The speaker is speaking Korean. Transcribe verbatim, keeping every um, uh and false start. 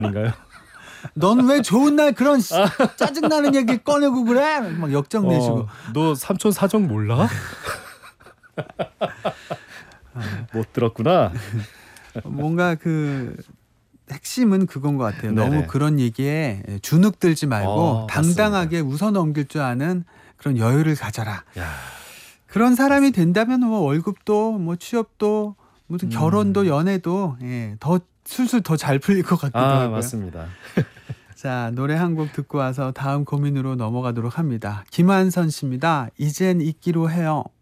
아닌가요? 넌 왜 좋은 날 그런 씨, 짜증나는 얘기 꺼내고 그래? 막 역정 내시고. 어, 너 삼촌 사정 몰라? 못 들었구나. 뭔가 그 핵심은 그건 것 같아요. 네네. 너무 그런 얘기에 주눅 들지 말고 어, 당당하게 웃어넘길 줄 아는 그런 여유를 가져라. 야, 그런 사람이 된다면 뭐 월급도 뭐 취업도 무슨 음. 결혼도 연애도 예, 더 술술 더 잘 풀릴 것 같기도 아, 하고요. 맞습니다. 자, 노래 한 곡 듣고 와서 다음 고민으로 넘어가도록 합니다. 김한선 씨입니다. 이젠 잊기로 해요.